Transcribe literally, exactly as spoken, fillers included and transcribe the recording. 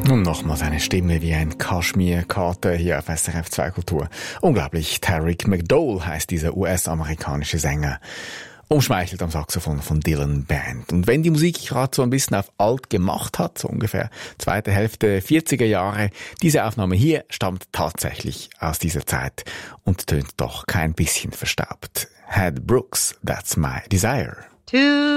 Und nochmals eine Stimme wie ein Kaschmir-Kater hier auf S R F zwei Kultur. Unglaublich, Tarek McDowell heisst dieser U S-amerikanische Sänger. Umschmeichelt am Saxophon von Dylan Band. Und wenn die Musik gerade so ein bisschen auf alt gemacht hat, so ungefähr zweite Hälfte vierziger Jahre, diese Aufnahme hier stammt tatsächlich aus dieser Zeit und tönt doch kein bisschen verstaubt. Had Brooks, That's My Desire. Two